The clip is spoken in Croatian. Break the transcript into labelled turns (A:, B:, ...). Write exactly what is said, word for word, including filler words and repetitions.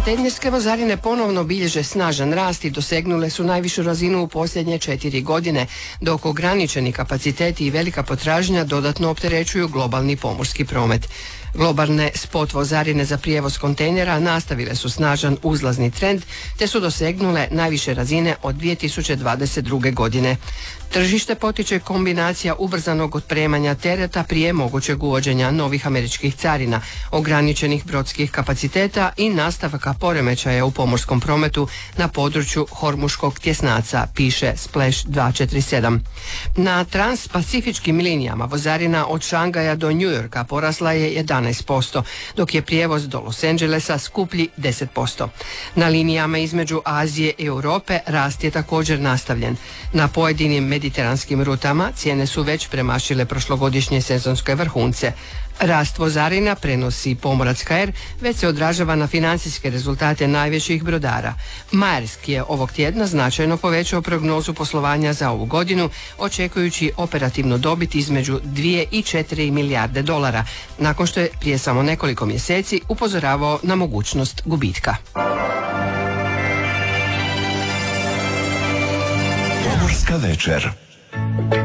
A: Kontejnerske vozarine ponovno bilježe snažan rast i dosegnule su najvišu razinu u posljednje četiri godine, dok ograničeni kapaciteti i velika potražnja dodatno opterećuju globalni pomorski promet. Globalne spot vozarine za prijevoz kontejnera nastavile su snažan uzlazni trend te su dosegnule najviše razine od dvije tisuće dvadeset druge. godine. Tržište potiče kombinacija ubrzanog otpremanja tereta prije mogućeg uvođenja novih američkih carina, ograničenih brodskih kapaciteta i nastavaka poremećaja u pomorskom prometu na području Hormuškog tjesnaca, piše Splash dvjesto četrdeset sedam. Na transpacifičkim linijama vozarina od Šangaja do New Yorka porasla je jedanaest posto, dok je prijevoz do Los Angelesa skuplji deset posto. Na linijama između Azije i Europe rast je također nastavljen. Na pojedinim mediteranskim rutama cijene su već premašile prošlogodišnje sezonske vrhunce. Rast vozarina, prenosi Pomorac ka er, već se odražava na financijske rezultate najvećih brodara. Maersk je ovog tjedna značajno povećao prognozu poslovanja za ovu godinu, očekujući operativnu dobit između dvije i četiri milijarde dolara, nakon što je prije samo nekoliko mjeseci upozoravao na mogućnost gubitka.
B: Pomorska večer.